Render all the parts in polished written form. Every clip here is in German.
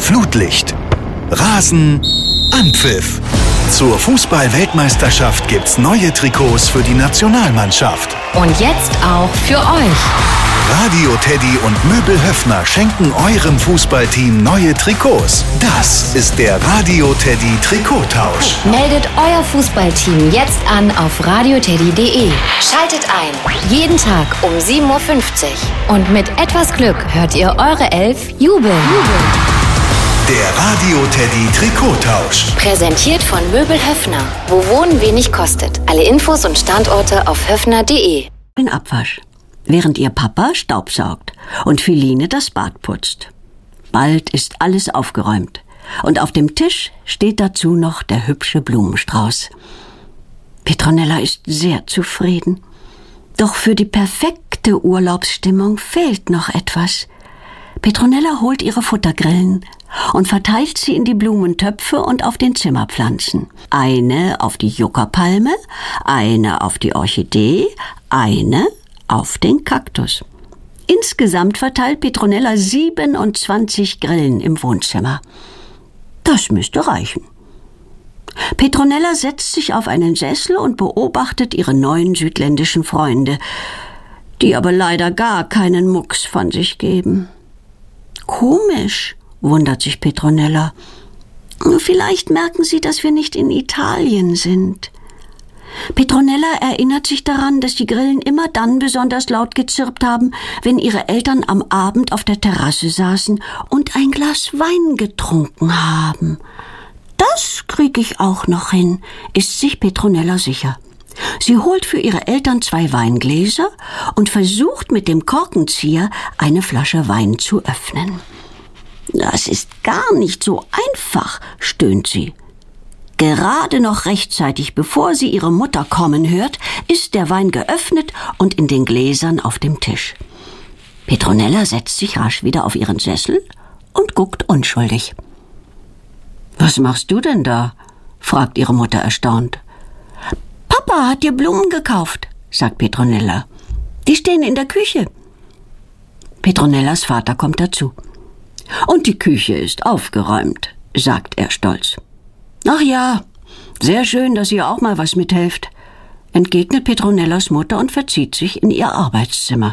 Flutlicht, Rasen, Anpfiff. Zur Fußball-Weltmeisterschaft gibt's neue Trikots für die Nationalmannschaft. Und jetzt auch für euch. Radio Teddy und Möbel Höffner schenken eurem Fußballteam neue Trikots. Das ist der Radio Teddy Trikottausch. Meldet euer Fußballteam jetzt an auf radioteddy.de. Schaltet ein. Jeden Tag um 7.50 Uhr. Und mit etwas Glück hört ihr eure Elf jubeln. Der Radio Teddy Trikottausch. Präsentiert von Möbel Höffner. Wo Wohnen wenig kostet. Alle Infos und Standorte auf höffner.de. In Abwasch. Während ihr Papa staubsaugt und Philine das Bad putzt. Bald ist alles aufgeräumt und auf dem Tisch steht dazu noch der hübsche Blumenstrauß. Petronella ist sehr zufrieden. Doch für die perfekte Urlaubsstimmung fehlt noch etwas. Petronella holt ihre Futtergrillen und verteilt sie in die Blumentöpfe und auf den Zimmerpflanzen. Eine auf die Juckerpalme, eine auf die Orchidee, eine auf den Kaktus. Insgesamt verteilt Petronella 27 Grillen im Wohnzimmer. Das müsste reichen. Petronella setzt sich auf einen Sessel und beobachtet ihre neuen südländischen Freunde, die aber leider gar keinen Mucks von sich geben. Komisch, wundert sich Petronella. Vielleicht merken sie, dass wir nicht in Italien sind. Petronella erinnert sich daran, dass die Grillen immer dann besonders laut gezirpt haben, wenn ihre Eltern am Abend auf der Terrasse saßen und ein Glas Wein getrunken haben. Das kriege ich auch noch hin, ist sich Petronella sicher. Sie holt für ihre Eltern 2 Weingläser und versucht mit dem Korkenzieher eine Flasche Wein zu öffnen. Das ist gar nicht so einfach, stöhnt sie. Gerade noch rechtzeitig, bevor sie ihre Mutter kommen hört, ist der Wein geöffnet und in den Gläsern auf dem Tisch. Petronella setzt sich rasch wieder auf ihren Sessel und guckt unschuldig. »Was machst du denn da?« fragt ihre Mutter erstaunt. »Papa hat dir Blumen gekauft«, sagt Petronella. »Die stehen in der Küche.« Petronellas Vater kommt dazu. »Und die Küche ist aufgeräumt«, sagt er stolz. »Ach ja, sehr schön, dass ihr auch mal was mithelft«, entgegnet Petronellas Mutter und verzieht sich in ihr Arbeitszimmer.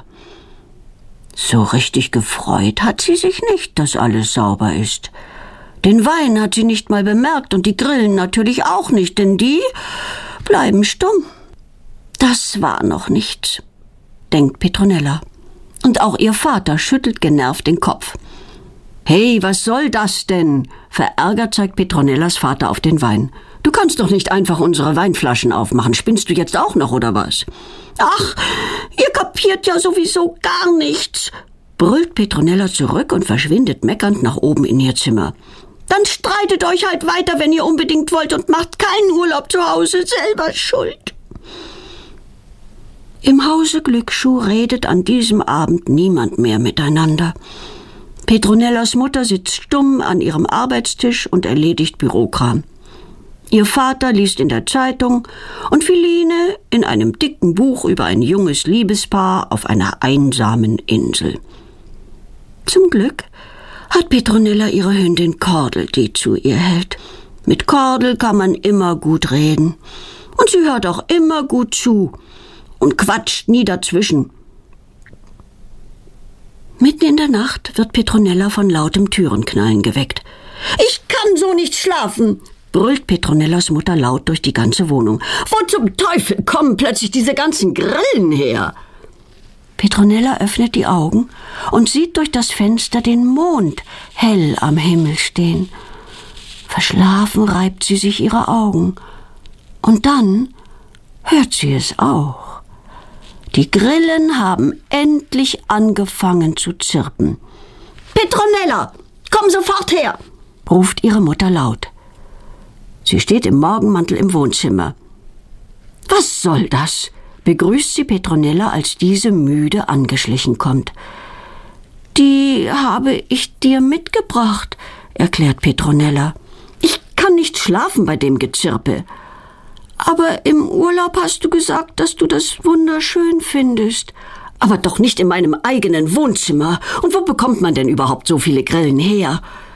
So richtig gefreut hat sie sich nicht, dass alles sauber ist. Den Wein hat sie nicht mal bemerkt und die Grillen natürlich auch nicht, denn die bleiben stumm. Das war noch nichts, denkt Petronella. Und auch ihr Vater schüttelt genervt den Kopf. »Hey, was soll das denn?« Verärgert zeigt Petronellas Vater auf den Wein. »Du kannst doch nicht einfach unsere Weinflaschen aufmachen. Spinnst du jetzt auch noch, oder was?« »Ach, ihr kapiert ja sowieso gar nichts«, brüllt Petronella zurück und verschwindet meckernd nach oben in ihr Zimmer. »Dann streitet euch halt weiter, wenn ihr unbedingt wollt und macht keinen Urlaub zu Hause, selber schuld.« Im Hause Glücksschuh redet an diesem Abend niemand mehr miteinander. Petronellas Mutter sitzt stumm an ihrem Arbeitstisch und erledigt Bürokram. Ihr Vater liest in der Zeitung und Philine in einem dicken Buch über ein junges Liebespaar auf einer einsamen Insel. Zum Glück hat Petronella ihre Hündin Kordel, die zu ihr hält. Mit Kordel kann man immer gut reden. Und sie hört auch immer gut zu und quatscht nie dazwischen. Mitten in der Nacht wird Petronella von lautem Türenknallen geweckt. »Ich kann so nicht schlafen«, brüllt Petronellas Mutter laut durch die ganze Wohnung. »Wo zum Teufel kommen plötzlich diese ganzen Grillen her?« Petronella öffnet die Augen und sieht durch das Fenster den Mond hell am Himmel stehen. Verschlafen reibt sie sich ihre Augen. Und dann hört sie es auch. Die Grillen haben endlich angefangen zu zirpen. »Petronella, komm sofort her«, ruft ihre Mutter laut. Sie steht im Morgenmantel im Wohnzimmer. »Was soll das?« begrüßt sie Petronella, als diese müde angeschlichen kommt. »Die habe ich dir mitgebracht«, erklärt Petronella. »Ich kann nicht schlafen bei dem Gezirpe.« »Aber im Urlaub hast du gesagt, dass du das wunderschön findest.« »Aber doch nicht in meinem eigenen Wohnzimmer. Und wo bekommt man denn überhaupt so viele Grillen her?«